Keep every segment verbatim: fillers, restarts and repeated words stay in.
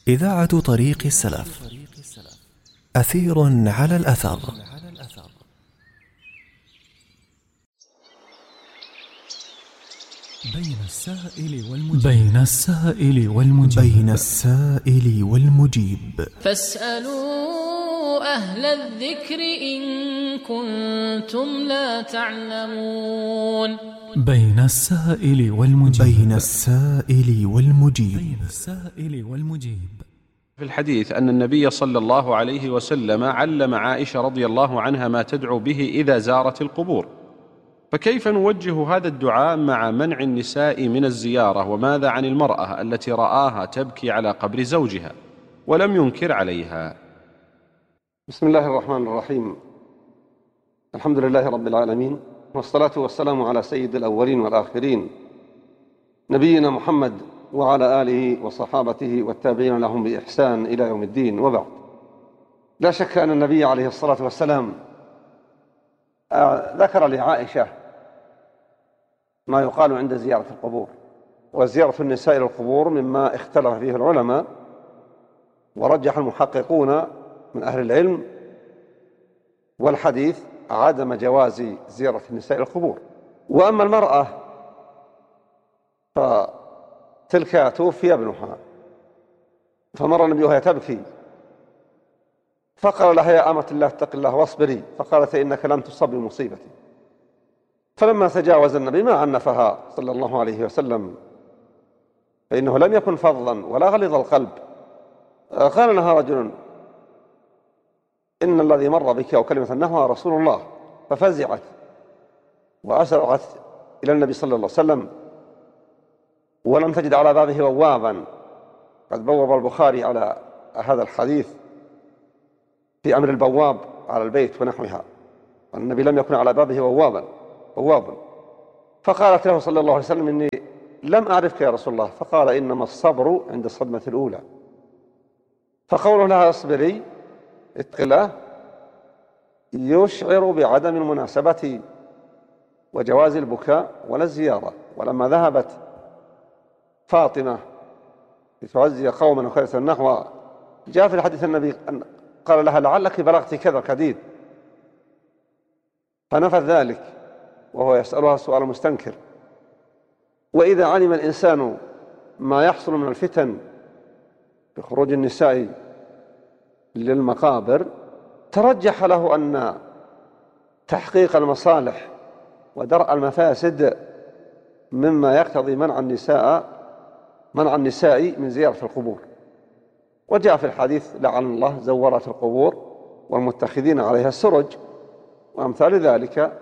إذاعة طريق السلف. أثير على الأثر. بين السائل والمجيب بين السائل والمجيب بين السائل والمجيب فاسألوا أهل الذكر إن كنتم لا تعلمون. بين السائل والمجيب بين السائل والمجيب بين السائل والمجيب في الحديث أن النبي صلى الله عليه وسلم علم عائشة رضي الله عنها ما تدعو به إذا زارت القبور، فكيف نوجه هذا الدعاء مع منع النساء من الزيارة؟ وماذا عن المرأة التي رآها تبكي على قبر زوجها ولم ينكر عليها؟ بسم الله الرحمن الرحيم. الحمد لله رب العالمين، والصلاة والسلام على سيد الأولين والآخرين نبينا محمد وعلى آله وصحابته والتابعين لهم بإحسان إلى يوم الدين، وبعد. لا شك أن النبي عليه الصلاة والسلام ذكر لعائشة ما يقال عند زيارة القبور، وزيارة النساء إلى القبور مما اختلف فيه العلماء، ورجح المحققون من أهل العلم والحديث عدم جواز زيارة النساء إلى القبور. وأما المرأة فتلك توفي ابنها، فمر النبي وهي تبكي فقال لها: يا أمة الله اتق الله واصبري، فقالت: إنك لم تصب بمصيبتي. فلما تجاوز النبي ما عنفها صلى الله عليه وسلم، فإنه لم يكن فظا ولا غليظ القلب. قال لها رجل: إن الذي مر بك أو كلمة نحوها رسول الله، ففزعت وأسرعت إلى النبي صلى الله عليه وسلم، ولم تجد على بابه بوابا. قد بوب البخاري على هذا الحديث في أمر البواب على البيت ونحوها، والنبي لم يكن على بابه بوابا بوابا فقالت له صلى الله عليه وسلم: إني لم أعرفك يا رسول الله. فقال: إنما الصبر عند الصدمة الأولى. فقوله لها: اصبري اتق الله يشعر بعدم المناسبة وجواز البكاء ولا الزيارة. ولما ذهبت فاطمة لتعزي قوما وخيرة النحو، جاء في الحديث النبي قال لها: لعلك بلغت كذا كديد، فنفت ذلك وهو يسألها سؤال مستنكر. وإذا علم الإنسان ما يحصل من الفتن بخروج النساء للمقابر، ترجح له أن تحقيق المصالح ودرء المفاسد مما يقتضي منع النساء منع النساء من زيارة القبور. وجاء في الحديث: لعن الله زورات القبور والمتخذين عليها السرج وأمثال ذلك.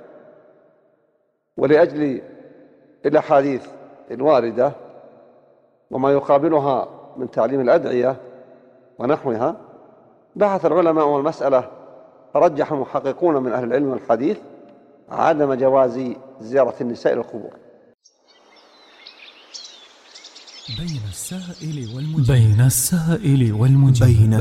ولأجل الأحاديث الواردة وما يقابلها من تعليم الأدعية ونحوها، بحث العلماء والمسألة، رجح المحققون من أهل العلم والحديث عدم جواز زيارة النساء القبور. بين السائل والمجيب بين السائل والمجيب بين